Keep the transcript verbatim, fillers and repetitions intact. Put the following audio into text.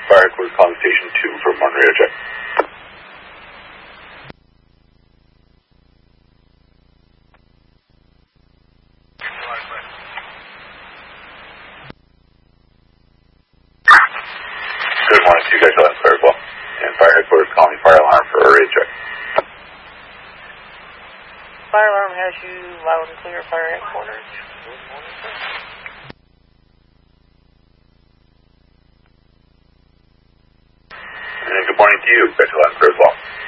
Fire headquarters calling station two for morning radio check. Good morning to you guys, Alan Clareville. And fire headquarters calling fire alarm for radio check. Fire alarm has you loud and clear, fire headquarters. Good morning, sir. And good morning to you, guys, Alan Clareville.